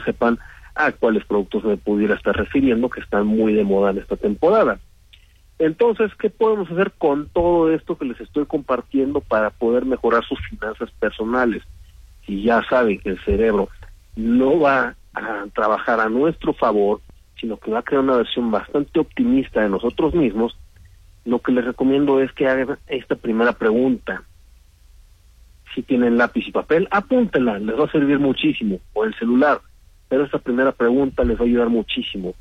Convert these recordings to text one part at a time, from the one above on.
sepan a cuáles productos me pudiera estar refiriendo que están muy de moda en esta temporada. Entonces, ¿qué podemos hacer con todo esto que les estoy compartiendo para poder mejorar sus finanzas personales? Si ya saben que el cerebro no va a trabajar a nuestro favor, sino que va a crear una versión bastante optimista de nosotros mismos, lo que les recomiendo es que hagan esta primera pregunta. Si tienen lápiz y papel, apúntenla, les va a servir muchísimo, o el celular, pero esta primera pregunta les va a ayudar muchísimo.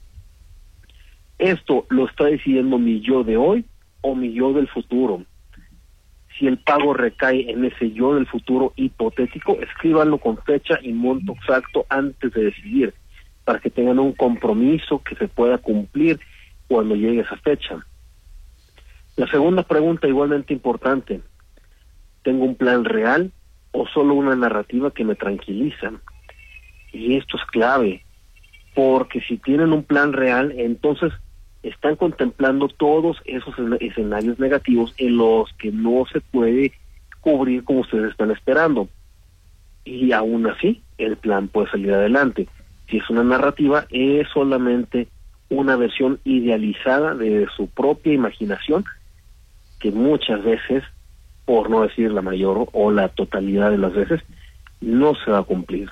¿Esto lo está decidiendo mi yo de hoy o mi yo del futuro? Si el pago recae en ese yo del futuro hipotético, escríbanlo con fecha y monto exacto antes de decidir, para que tengan un compromiso que se pueda cumplir cuando llegue esa fecha. La segunda pregunta, igualmente importante: ¿tengo un plan real o solo una narrativa que me tranquiliza? Y esto es clave, porque si tienen un plan real, entonces están contemplando todos esos escenarios negativos en los que no se puede cubrir como ustedes están esperando. Y aún así, el plan puede salir adelante. Si es una narrativa, es solamente una versión idealizada de su propia imaginación, que muchas veces, por no decir la mayor o la totalidad de las veces, no se va a cumplir.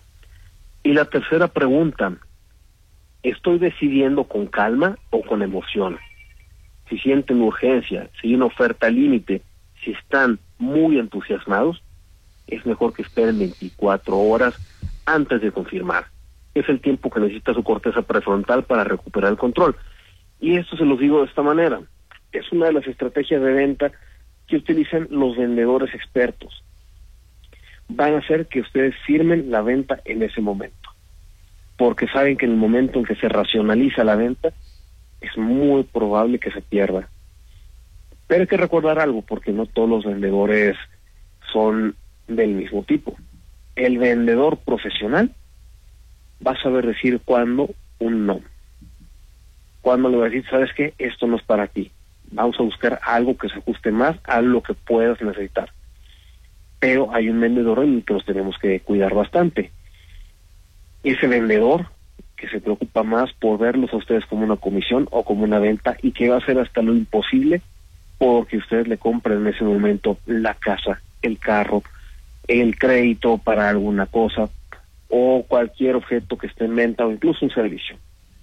Y la tercera pregunta: ¿estoy decidiendo con calma o con emoción? Si sienten urgencia, si hay una oferta límite, si están muy entusiasmados, es mejor que esperen 24 horas antes de confirmar. Es el tiempo que necesita su corteza prefrontal para recuperar el control. Y esto se los digo de esta manera: es una de las estrategias de venta que utilizan los vendedores expertos. Van a hacer que ustedes firmen la venta en ese momento, porque saben que en el momento en que se racionaliza la venta, es muy probable que se pierda. Pero hay que recordar algo, porque no todos los vendedores son del mismo tipo. El vendedor profesional va a saber decir cuándo un no. Cuándo le va a decir: ¿sabes qué? Esto no es para ti. Vamos a buscar algo que se ajuste más a lo que puedas necesitar. Pero hay un vendedor en el que nos tenemos que cuidar bastante. Ese vendedor que se preocupa más por verlos a ustedes como una comisión o como una venta, y que va a hacer hasta lo imposible porque ustedes le compren en ese momento la casa, el carro, el crédito para alguna cosa o cualquier objeto que esté en venta o incluso un servicio.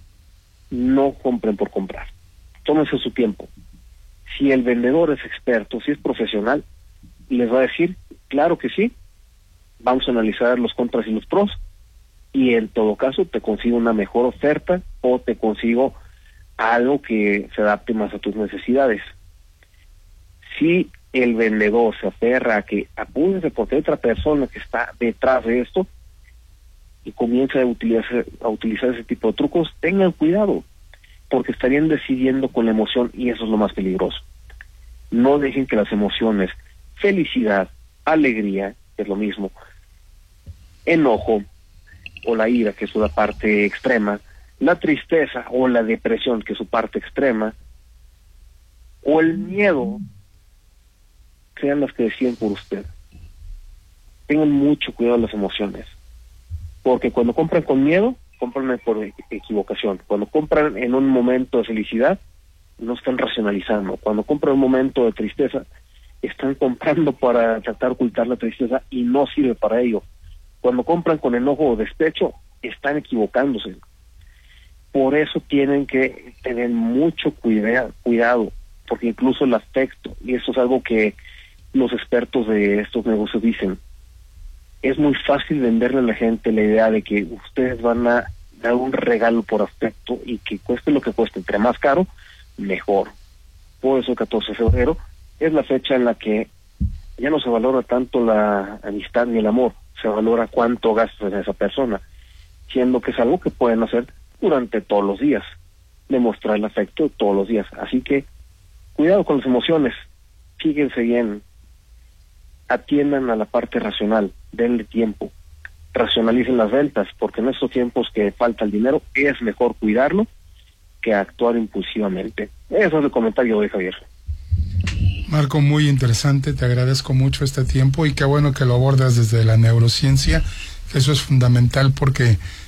No compren por comprar. Tómense su tiempo. Si el vendedor es experto, si es profesional, les va a decir: claro que sí, vamos a analizar los contras y los pros, y en todo caso te consigo una mejor oferta o te consigo algo que se adapte más a tus necesidades. Si el vendedor se aferra a que apúrense porque hay otra persona que está detrás de esto y comienza a utilizar ese tipo de trucos, tengan cuidado, porque estarían decidiendo con la emoción, y eso es lo más peligroso. No dejen que las emociones, felicidad, alegría, que es lo mismo, enojo o la ira, que es una parte extrema, la tristeza o la depresión, que es su parte extrema, o el miedo, sean las que deciden por usted. Tengan mucho cuidado de las emociones, porque cuando compran con miedo, compran por equivocación. Cuando compran en un momento de felicidad, no están racionalizando. Cuando compran en un momento de tristeza, están comprando para tratar de ocultar la tristeza y no sirve para ello. Cuando compran con enojo o despecho, están equivocándose. Por eso tienen que tener mucho cuidado, porque incluso el afecto, y eso es algo que los expertos de estos negocios dicen, es muy fácil venderle a la gente la idea de que ustedes van a dar un regalo por afecto y que cueste lo que cueste, entre más caro, mejor. Por eso el 14 de febrero es la fecha en la que ya no se valora tanto la amistad ni el amor, se valora cuánto gastas en esa persona, siendo que es algo que pueden hacer durante todos los días, demostrar el afecto todos los días. Así que cuidado con las emociones, fíjense bien, atiendan a la parte racional, denle tiempo, racionalicen las ventas, porque en estos tiempos que falta el dinero es mejor cuidarlo que actuar impulsivamente. Eso es el comentario de Javier. Marco, muy interesante, te agradezco mucho este tiempo y qué bueno que lo abordas desde la neurociencia, que eso es fundamental porque